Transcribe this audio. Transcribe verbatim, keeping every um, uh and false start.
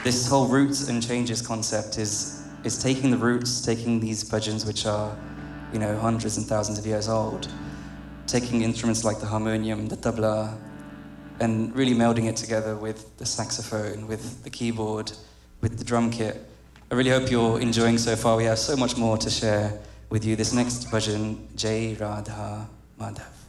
this whole roots and changes concept is is taking the roots, taking these bhajans which are, you know, hundreds and thousands of years old, taking instruments like the harmonium, the tabla, and really melding it together with the saxophone, with the keyboard, with the drum kit. I really hope you're enjoying so far. We have so much more to share with you. This next bhajan, Jai Radha Madhav.